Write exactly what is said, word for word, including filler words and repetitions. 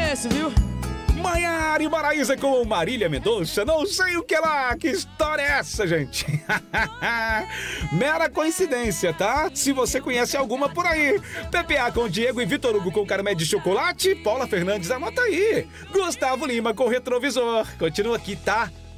esse, viu? Maiara e Maraísa com Marília Mendonça, não sei o que lá, que história é essa, gente? Mera coincidência, tá? Se você conhece alguma por aí. P P A com Diego e Vitor Hugo com caramelo de chocolate, Paula Fernandes, anota aí. Gustavo Lima com retrovisor. Continua aqui, tá?